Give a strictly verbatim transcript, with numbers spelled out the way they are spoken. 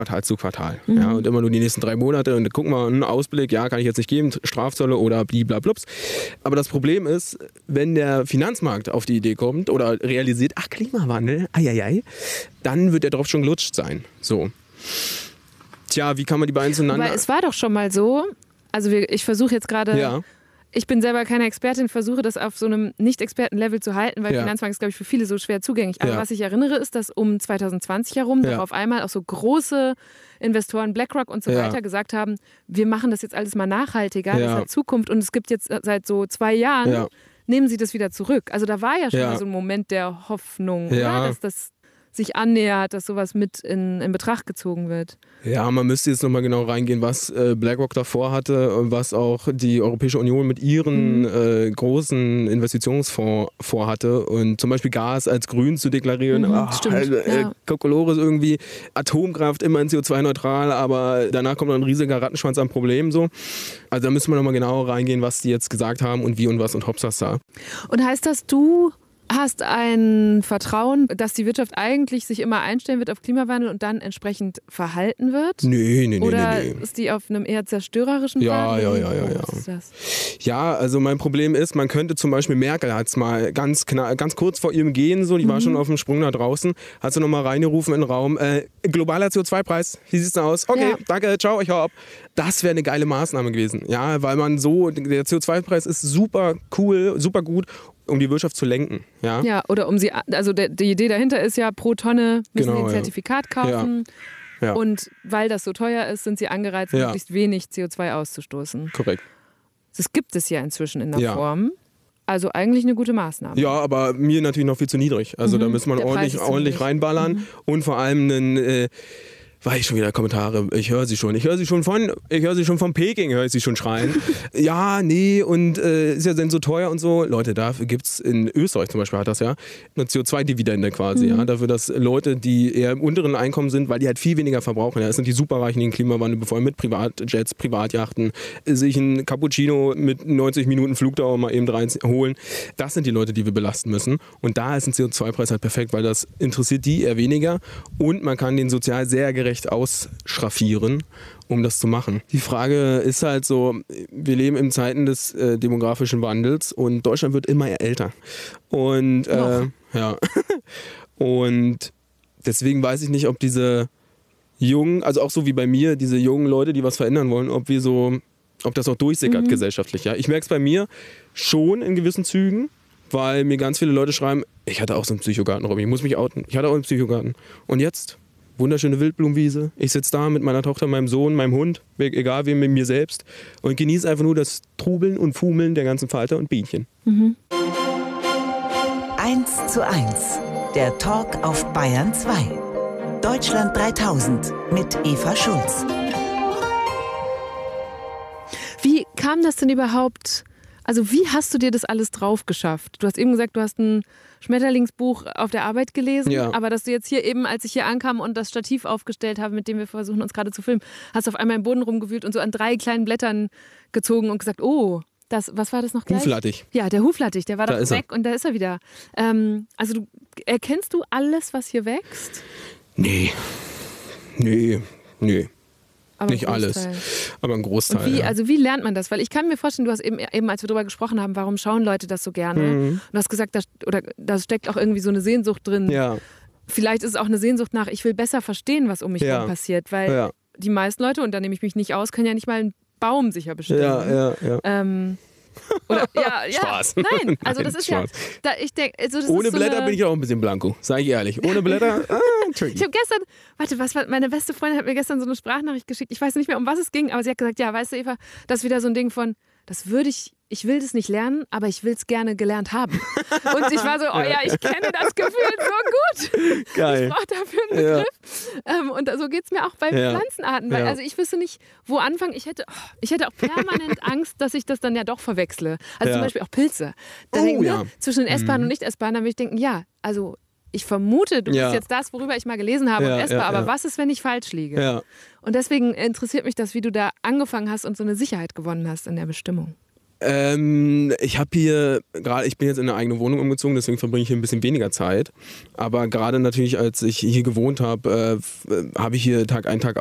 Quartal zu Quartal. Mhm. Ja, und immer nur die nächsten drei Monate und guck mal, einen Ausblick, ja, kann ich jetzt nicht geben, Strafzölle oder blablablups. Aber das Problem ist, wenn der Finanzmarkt auf die Idee kommt oder realisiert, ach, Klimawandel, eieiei, dann wird er drauf schon gelutscht sein. So. Tja, wie kann man die beiden zueinander... Aber es war doch schon mal so, also wir, ich versuche jetzt gerade... Ja. Ich bin selber keine Expertin, versuche das auf so einem Nicht-Experten-Level zu halten, weil Ja. Finanzmarkt ist, glaube ich, für viele so schwer zugänglich. Aber Ja. was ich erinnere, ist, dass um zwanzig zwanzig herum Ja. doch auf einmal auch so große Investoren, BlackRock und so Ja. weiter, gesagt haben, wir machen das jetzt alles mal nachhaltiger, Ja. das hat Zukunft. Und es gibt jetzt seit so zwei Jahren, Ja. nehmen sie das wieder zurück. Also da war ja schon Ja. mal so ein Moment der Hoffnung, Ja. oder? Dass das sich annähert, dass sowas mit in, in Betracht gezogen wird. Ja, man müsste jetzt nochmal genau reingehen, was äh, BlackRock davor hatte und was auch die Europäische Union mit ihren Mhm. äh, großen Investitionsfonds vorhatte. Und zum Beispiel Gas als grün zu deklarieren. Mhm, Ach, stimmt, äh, ja. Kokolores irgendwie, Atomkraft immerhin C O zwei neutral, aber danach kommt noch ein riesiger Rattenschwanz an Problemen. So. Also da müssen wir nochmal genauer reingehen, was die jetzt gesagt haben und wie und was und Hopsas da. Und heißt das, du hast ein Vertrauen, dass die Wirtschaft eigentlich sich immer einstellen wird auf Klimawandel und dann entsprechend verhalten wird? Nee, nee, nee, Oder nee, nee. ist die auf einem eher zerstörerischen Ja, Plan? ja, ja, ja, ja. Was ist das? Ja, also mein Problem ist, man könnte zum Beispiel, Merkel hat es mal ganz, kna- ganz kurz vor ihrem Gehen, so, die war schon auf dem Sprung da draußen, hat sie nochmal reingerufen in den Raum, äh, globaler C O zwei Preis, wie sieht's denn aus? Okay, Ja. danke, ciao, ich hau ab. Das wäre eine geile Maßnahme gewesen, ja, weil man so, der C O zwei Preis ist super cool, super gut, um die Wirtschaft zu lenken, ja. Ja, oder um sie, also der, die Idee dahinter ist ja, pro Tonne müssen Genau, sie ein ja. Zertifikat kaufen. Ja. Und weil das so teuer ist, sind sie angereizt, Ja. möglichst wenig C O zwei auszustoßen. Korrekt. Das gibt es ja inzwischen in der Ja. Form. Also eigentlich eine gute Maßnahme. Ja, aber mir natürlich noch viel zu niedrig. Also da muss man Der Preis ordentlich, ist zu ordentlich niedrig. reinballern und vor allem einen, äh, war ich schon wieder Kommentare, ich höre sie schon, ich höre sie schon von, ich höre sie schon von Peking, höre ich sie schon schreien. Ja, nee, und äh, ist ja denn so teuer und so. Leute, da gibt es in Österreich zum Beispiel, hat das ja eine C O zwei Dividende quasi, Mhm. ja, dafür, dass Leute, die eher im unteren Einkommen sind, weil die halt viel weniger verbrauchen, ja, das sind die Superreichen, die den Klimawandel befeuern mit Privatjets, Privatjachten, sich ein Cappuccino mit neunzig Minuten Flugdauer mal eben reinholen. Das sind die Leute, die wir belasten müssen. Und da ist ein C O zwei Preis halt perfekt, weil das interessiert die eher weniger und man kann den sozial sehr gerecht ausschraffieren, um das zu machen. Die Frage ist halt so, wir leben in Zeiten des äh, demografischen Wandels und Deutschland wird immer älter. Und äh, ja. Und deswegen weiß ich nicht, ob diese jungen, also auch so wie bei mir, diese jungen Leute, die was verändern wollen, ob wir so, ob das auch durchsickert Mhm. gesellschaftlich. Ja? Ich merke es bei mir schon in gewissen Zügen, weil mir ganz viele Leute schreiben, ich hatte auch so einen Psychogarten, Robby, ich muss mich outen. Ich hatte auch einen Psychogarten. Und jetzt? Wunderschöne Wildblumenwiese. Ich sitze da mit meiner Tochter, meinem Sohn, meinem Hund, egal wem, mit mir selbst und genieße einfach nur das Trubeln und Fumeln der ganzen Falter und Bienchen. eins zu eins, der Talk auf Bayern zwei. Deutschland dreitausend mit Eva Schulz. Wie kam das denn überhaupt? Also wie hast du dir das alles drauf geschafft? Du hast eben gesagt, du hast ein Schmetterlingsbuch auf der Arbeit gelesen, Ja. aber dass du jetzt hier eben, als ich hier ankam und das Stativ aufgestellt habe, mit dem wir versuchen, uns gerade zu filmen, hast du auf einmal im Boden rumgewühlt und so an drei kleinen Blättern gezogen und gesagt, oh, das, was war das noch gleich? Huflattich. Ja, der Huflattich, der war Da doch ist er. weg und da ist er wieder. Ähm, also du, erkennst du alles, was hier wächst? Nee. Nee. Nee. Aber Nicht ein alles. Großteil. Aber ein Großteil. Und wie, ja. also wie lernt man das? Weil ich kann mir vorstellen, du hast eben, eben als wir darüber gesprochen haben, warum schauen Leute das so gerne? Mhm. Und du hast gesagt, da, oder, da steckt auch irgendwie so eine Sehnsucht drin. Ja. Vielleicht ist es auch eine Sehnsucht nach, ich will besser verstehen, was um mich Ja. herum passiert. Weil Ja. die meisten Leute, und da nehme ich mich nicht aus, können ja nicht mal einen Baum sicher bestimmen. Ja, ja, ja. Ähm, oder, ja, ja. Spaß. Nein, also das Nein, ist ja, Spaß. da, ich denk, also das Ohne ist so Blätter eine, bin ich auch ein bisschen blanko, sage ich ehrlich. Ohne Blätter, ah, tricky. Ich habe gestern, warte, was war, meine beste Freundin hat mir gestern so eine Sprachnachricht geschickt. Ich weiß nicht mehr, um was es ging, aber sie hat gesagt, ja, weißt du, Eva, das ist wieder so ein Ding von, das würde ich, ich will das nicht lernen, aber ich will es gerne gelernt haben. Und ich war so, oh ja, ich kenne das Gefühl so gut. Geil. Ich brauche dafür einen Ja. Begriff. Ähm, und so geht es mir auch bei Ja. Pflanzenarten. Weil, Ja. Also ich wüsste nicht, wo anfangen. Ich hätte, oh, ich hätte auch permanent Angst, dass ich das dann ja doch verwechsle. Also Ja. zum Beispiel auch Pilze. Da Oh, denken, ja. ne, zwischen essbaren und nicht essbaren, da würde ich denken, ja, also ich vermute, du Ja. bist jetzt das, worüber ich mal gelesen habe Ja, und essbar, ja, aber ja. was ist, wenn ich falsch liege? Ja. Und deswegen interessiert mich das, wie du da angefangen hast und so eine Sicherheit gewonnen hast in der Bestimmung. Ähm, ich habe hier gerade, ich bin jetzt in eine eigene Wohnung umgezogen, deswegen verbringe ich hier ein bisschen weniger Zeit. Aber gerade natürlich, als ich hier gewohnt habe, äh, habe ich hier Tag ein, Tag